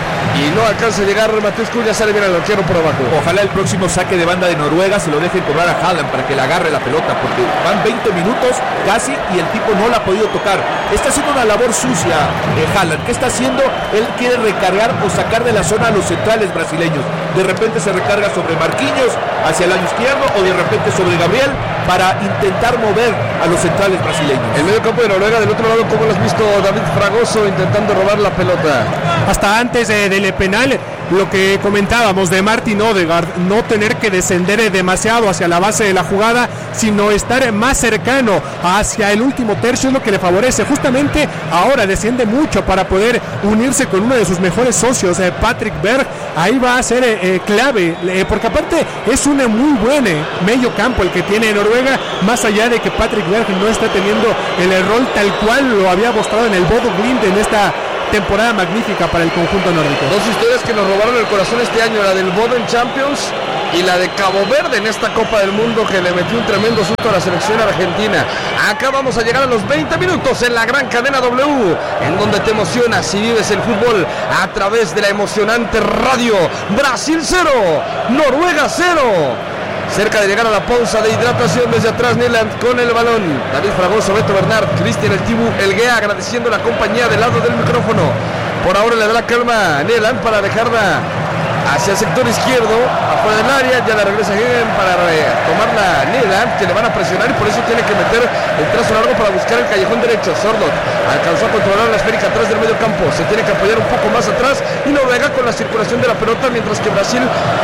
y no alcanza a llegar Matheus Cunha, sale bien al arquero por abajo. Ojalá el próximo saque de banda de Noruega se lo dejen cobrar a Haaland para que le agarre la pelota, porque van veinte minutos casi y el tipo no la ha podido tocar. Está haciendo una labor sucia eh, Haaland. ¿Qué está haciendo? Él quiere recargar o sacar de la zona a los centrales brasileños. De repente se recarga sobre Marquinhos hacia el lado izquierdo o de repente sobre Gabriel para intentar mover a los centrales brasileños. El medio campo de Noruega, del otro lado, ¿cómo lo has visto? David Fragoso intentando robar la pelota. Hasta antes eh, del penal, lo que comentábamos de Martin Odegaard, no tener que descender demasiado hacia la base de la jugada, sino estar más cercano hacia el último tercio es lo que le favorece. Justamente ahora desciende mucho para poder unirse con uno de sus mejores socios, eh, Patrick Berg. Ahí va a ser eh, clave, eh, porque aparte es un muy buen eh, medio campo el que tiene Noruega, más allá de que Patrick Berg no está teniendo el rol tal cual lo había mostrado en el Bodo Glimt en esta temporada magnífica para el conjunto nórdico. Dos historias que nos robaron el corazón este año, la del Boden Champions y la de Cabo Verde en esta Copa del Mundo, que le metió un tremendo susto a la selección argentina. Acá vamos a llegar a los veinte minutos en la gran cadena W, en donde te emocionas y vives el fútbol a través de la emocionante radio. Brasil cero, Noruega cero. Cerca de llegar a la pausa de hidratación, desde atrás Nyland con el balón, David Fragoso, Beto Bernard, Cristian El Tibu Elguea agradeciendo la compañía del lado del micrófono. Por ahora le da la calma a Nyland para dejarla hacia el sector izquierdo, afuera del área, ya la regresa Hagen para eh, tomarla Nyland, que le van a presionar y por eso tiene que meter el trazo largo para buscar el callejón derecho. Sørloth alcanzó a controlar la esférica atrás del medio campo, se tiene que apoyar un poco más atrás y Noruega con la circulación de la pelota, mientras que Brasil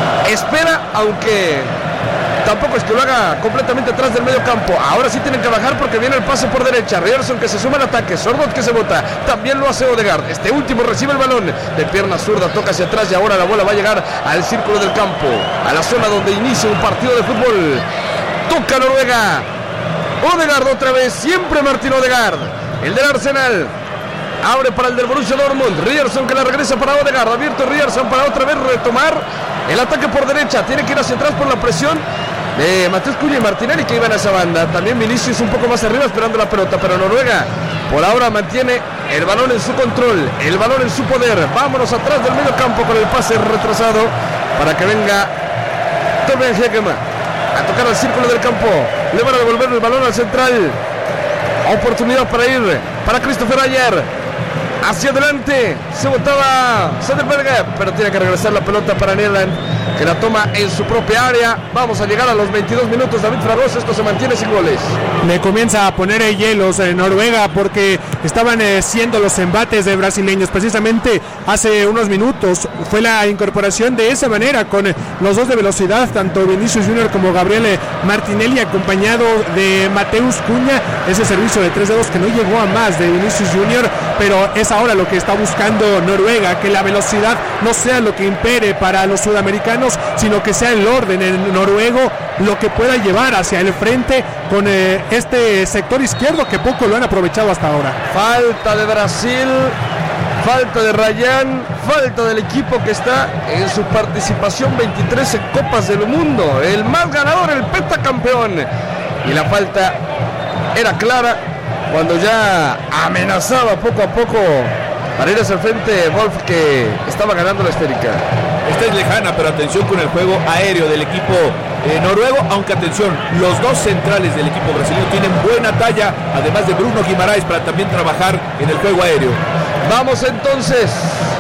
espera, aunque tampoco es que lo haga completamente atrás del medio campo. Ahora sí tienen que bajar porque viene el pase por derecha. Ryerson que se suma al ataque, Sørloth que se bota, también lo hace Odegaard. Este último recibe el balón de pierna zurda, toca hacia atrás y ahora la bola va a llegar al círculo del campo, a la zona donde inicia un partido de fútbol. Toca Noruega, Odegaard otra vez, siempre Martin Odegaard, el del Arsenal. Abre para el del Borussia Dortmund, Ryerson que la regresa para Odegaard, abierto Ryerson para otra vez retomar el ataque por derecha, tiene que ir hacia atrás por la presión de Matheus Cunha y Martinelli que iban a esa banda. También Vinicius un poco más arriba esperando la pelota, pero Noruega por ahora mantiene el balón en su control, el balón en su poder. Vámonos atrás del medio campo con el pase retrasado para que venga Torbjørn Hegem a tocar al círculo del campo. Le van a devolver el balón al central. Oportunidad para ir para Christopher Ayer. Hacia adelante se botaba Söderberg, pero tiene que regresar la pelota para Nyland, que la toma en su propia área. Vamos a llegar a los veintidós minutos. David Fragoso, esto se mantiene sin goles. Le comienza a poner eh, hielos en Noruega porque estaban eh, siendo los embates de brasileños. Precisamente hace unos minutos fue la incorporación de esa manera con eh, los dos de velocidad, tanto Vinicius Junior como Gabriel eh, Martinelli, acompañado de Matheus Cunha. Ese servicio de tres dedos que no llegó a más de Vinicius Junior, pero es ahora lo que está buscando Noruega, que la velocidad no sea lo que impere para los sudamericanos, sino que sea el orden en noruego lo que pueda llevar hacia el frente con eh, este sector izquierdo que poco lo han aprovechado hasta ahora. Falta de Brasil, Falta de Rayán, falta del equipo que está en su participación veintitrés en Copas del Mundo, el más ganador, el pentacampeón. Y la falta era clara cuando ya amenazaba poco a poco para ir hacia el frente Wolf, que estaba ganando la esférica. Esta es lejana, pero atención con el juego aéreo del equipo eh, noruego, aunque atención, los dos centrales del equipo brasileño tienen buena talla, además de Bruno Guimaraes, para también trabajar en el juego aéreo. Vamos entonces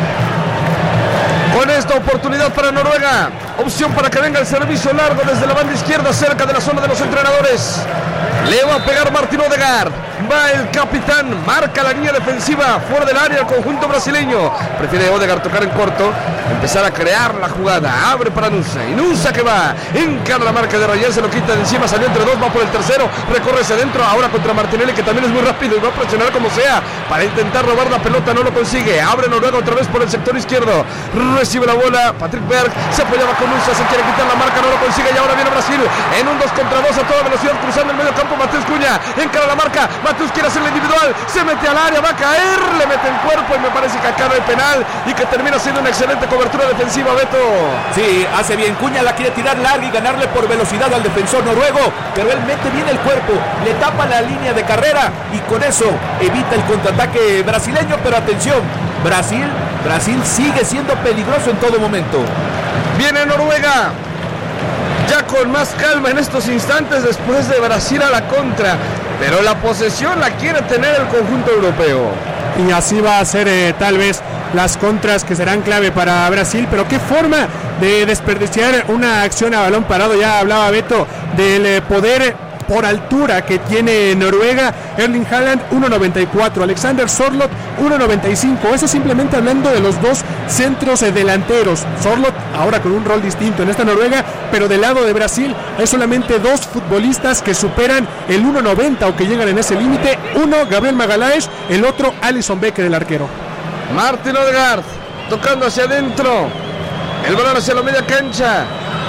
con esta oportunidad para Noruega. Opción para que venga el servicio largo desde la banda izquierda, cerca de la zona de los entrenadores. Le va a pegar Martín Odegaard. Va el capitán, marca la línea defensiva fuera del área, el conjunto brasileño. Prefiere Odegaard tocar en corto, empezar a crear la jugada. Abre para Nusa, y Nusa que va, encara la marca de Rayán, se lo quita de encima, salió entre dos, va por el tercero, recorre hacia adentro, ahora contra Martinelli, que también es muy rápido y va a presionar como sea para intentar robar la pelota, no lo consigue. Abre Noruega otra vez por el sector izquierdo, recibe la bola Patrick Berg, se apoyaba con Nusa, se quiere quitar la marca, no lo consigue, y ahora viene Brasil en un dos contra dos a toda velocidad, cruzando el medio campo. Mateus Cunha encara la marca, Mateus quiere hacer la individual, se mete al área, va a caer, le mete el cuerpo y me parece que acaba el penal y que termina siendo una excelente cobertura defensiva, Beto. Sí, hace bien, Cunha la quiere tirar larga y ganarle por velocidad al defensor noruego, pero él mete bien el cuerpo, le tapa la línea de carrera y con eso evita el contraataque brasileño, pero atención, Brasil, Brasil sigue siendo peligroso en todo momento. Viene Noruega, ya con más calma en estos instantes después de Brasil a la contra, pero la posesión la quiere tener el conjunto europeo. Y así va a ser eh, tal vez las contras que serán clave para Brasil, pero qué forma de desperdiciar una acción a balón parado. Ya hablaba Beto del eh, poder por altura que tiene Noruega. Erling Haaland uno noventa y cuatro, Alexander Sørloth uno noventa y cinco. Eso simplemente hablando de los dos centros delanteros. Sørloth ahora con un rol distinto en esta Noruega, pero del lado de Brasil hay solamente dos futbolistas que superan el uno noventa o que llegan en ese límite. Uno Gabriel Magalhaes, el otro Alisson Becker, el arquero. Martín Odegaard tocando hacia adentro, el balón hacia la media cancha.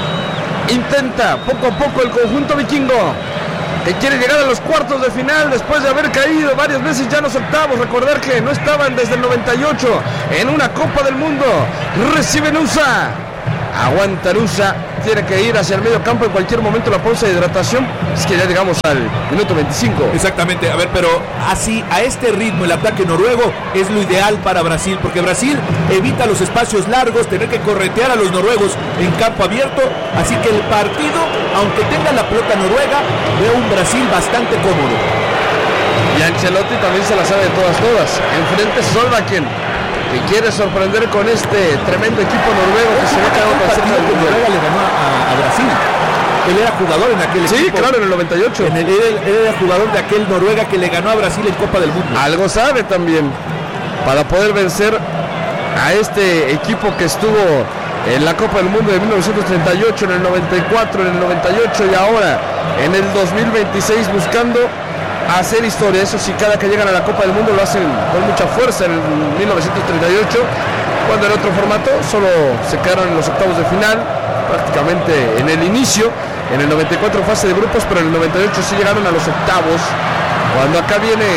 Intenta poco a poco el conjunto vikingo, que quiere llegar a los cuartos de final después de haber caído varias veces ya en los octavos. Recordar que no estaban desde el noventa y ocho en una Copa del Mundo. Recibe Nusa, aguanta Nusa, tiene que ir hacia el medio campo en cualquier momento. La pausa de hidratación, es que ya llegamos al minuto veinticinco. Exactamente, a ver, pero así, a este ritmo el ataque noruego es lo ideal para Brasil, porque Brasil evita los espacios largos, tener que corretear a los noruegos en campo abierto, así que el partido, aunque tenga la pelota noruega, veo un Brasil bastante cómodo. Y Ancelotti también se la sabe de todas, todas. Enfrente Solbakken, que quiere sorprender con este tremendo equipo noruego que se ve quedado con cerca del mundial. Noruega le ganó a, a Brasil. Él era jugador en aquel sí, equipo. Sí, claro, en el noventa y ocho. En el, él, él era jugador de aquel Noruega que le ganó a Brasil en Copa del Mundo. Algo sabe también para poder vencer a este equipo que estuvo en la Copa del Mundo de mil novecientos treinta y ocho, en el noventa y cuatro, en el noventa y ocho y ahora en el dos mil veintiséis buscando hacer historia. Eso sí, cada que llegan a la Copa del Mundo lo hacen con mucha fuerza. En mil novecientos treinta y ocho, cuando en otro formato solo se quedaron en los octavos de final, prácticamente en el inicio. En el noventa y cuatro fase de grupos, pero en el noventa y ocho sí llegaron a los octavos, cuando acá viene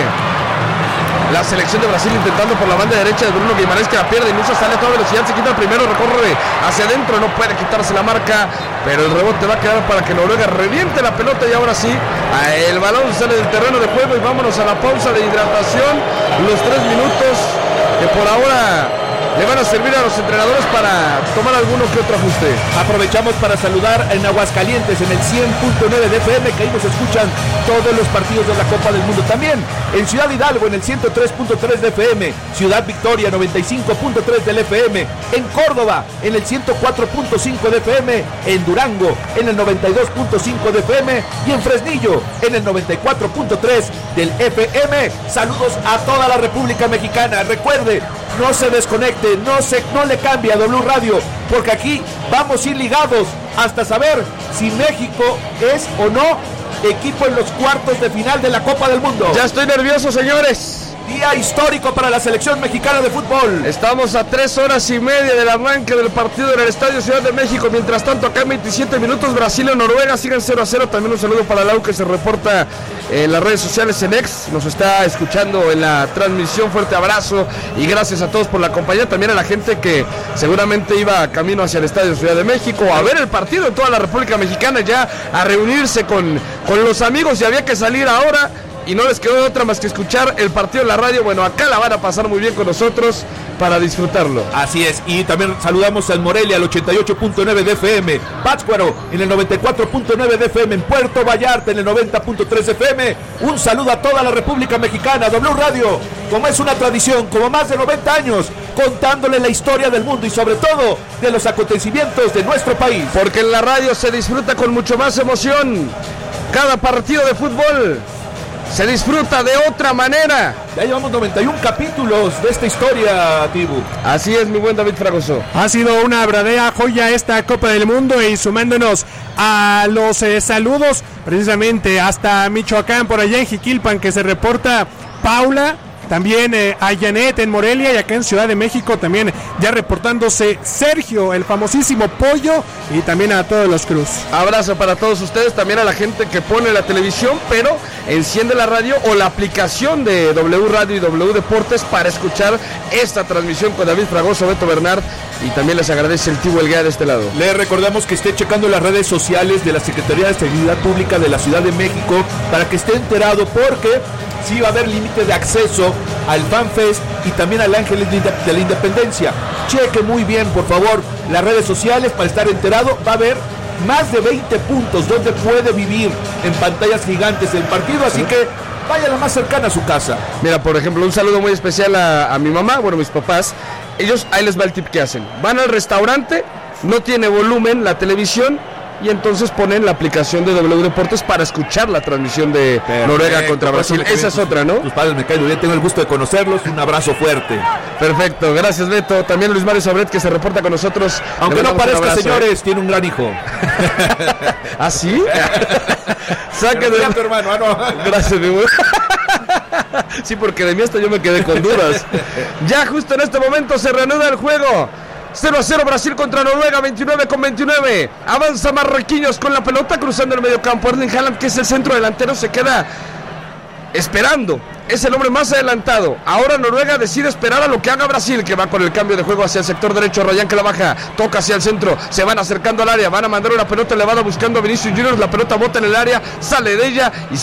la selección de Brasil intentando por la banda derecha de Bruno Guimaraes, que la pierde y Nusa sale a toda velocidad, se quita el primero, recorre hacia adentro, no puede quitarse la marca, pero el rebote va a quedar para que Noruega reviente la pelota. Y ahora sí, el balón sale del terreno de juego y vámonos a la pausa de hidratación, los tres minutos que por ahora le van a servir a los entrenadores para tomar alguno que otro ajuste. Aprovechamos para saludar en Aguascalientes en el cien punto nueve de F M, que ahí nos escuchan todos los partidos de la Copa del Mundo. También en Ciudad Hidalgo en el ciento tres punto tres de F M, Ciudad Victoria noventa y cinco punto tres del F M, en Córdoba en el ciento cuatro punto cinco de F M, en Durango en el noventa y dos punto cinco de F M y en Fresnillo en el noventa y cuatro punto tres del F M. Saludos a toda la República Mexicana. Recuerde, no se desconecte, no, se, no le cambie a W Radio, porque aquí vamos a ir ligados hasta saber si México es o no equipo en los cuartos de final de la Copa del Mundo. Ya estoy nervioso, señores. Día histórico para la selección mexicana de fútbol. Estamos a tres horas y media del arranque del partido en el Estadio Ciudad de México. Mientras tanto, acá en veintisiete minutos, Brasil y Noruega siguen cero a cero. También un saludo para Lau, que se reporta en las redes sociales en X. Nos está escuchando en la transmisión. Fuerte abrazo y gracias a todos por la compañía. También a la gente que seguramente iba camino hacia el Estadio Ciudad de México a ver el partido en toda la República Mexicana, ya a reunirse con, con los amigos, y había que salir ahora y no les quedó otra más que escuchar el partido en la radio. Bueno, acá la van a pasar muy bien con nosotros para disfrutarlo. Así es, y también saludamos al Morelia al ochenta y ocho punto nueve de F M, Pátzcuaro en el noventa y cuatro punto nueve de F M, en Puerto Vallarta en el noventa punto tres de F M. Un saludo a toda la República Mexicana. W Radio, como es una tradición, como más de noventa años, contándole la historia del mundo y sobre todo de los acontecimientos de nuestro país. Porque en la radio se disfruta con mucho más emoción. Cada partido de fútbol se disfruta de otra manera. Ya llevamos noventa y uno capítulos de esta historia, Tibu. Así es, mi buen David Fragoso. Ha sido una verdadera joya esta Copa del Mundo, y sumándonos a los eh, saludos precisamente hasta Michoacán, por allá en Jiquilpan, que se reporta Paula. También eh, a Janet en Morelia, y acá en Ciudad de México también ya reportándose Sergio, el famosísimo Pollo, y también a todos los Cruz. Abrazo para todos ustedes, también a la gente que pone la televisión, pero enciende la radio o la aplicación de W Radio y W Deportes para escuchar esta transmisión con David Fragoso, Beto Bernard, y también les agradece el Tibu Elguea de este lado. Le recordamos que esté checando las redes sociales de la Secretaría de Seguridad Pública de la Ciudad de México para que esté enterado, porque sí va a haber límite de acceso al FanFest y también al Ángeles de la Independencia. Cheque muy bien, por favor, las redes sociales para estar enterado. Va a haber más de veinte puntos donde puede vivir en pantallas gigantes el partido, así que vaya la más cercana a su casa. Mira, por ejemplo, un saludo muy especial a, a mi mamá, bueno, mis papás. Ellos, ahí les va el tip que hacen. Van al restaurante, no tiene volumen la televisión, y entonces ponen la aplicación de W Deportes para escuchar la transmisión de Perfecto. Noruega contra Brasil. Esa es otra, ¿no? Tus padres me caen muy bien, tengo el gusto de conocerlos. Un abrazo fuerte. Perfecto, gracias, Beto. También Luis Mario Sabret, que se reporta con nosotros. Aunque no parezca, señores, tiene un gran hijo. ¿Ah, sí? Saque de tu hermano, ah, no. Gracias, mi güey. Sí, porque de mí hasta yo me quedé con dudas. Ya justo en este momento se reanuda el juego. cero a cero Brasil contra Noruega, veintinueve con veintinueve. Avanza Marroquiños con la pelota cruzando el medio campo. Erling Haaland, que es el centro delantero, se queda esperando. Es el hombre más adelantado. Ahora Noruega decide esperar a lo que haga Brasil, que va con el cambio de juego hacia el sector derecho. Ryan, que la baja, toca hacia el centro, se van acercando al área, van a mandar una pelota elevada buscando a Vinicius Junior. La pelota bota en el área, sale de ella y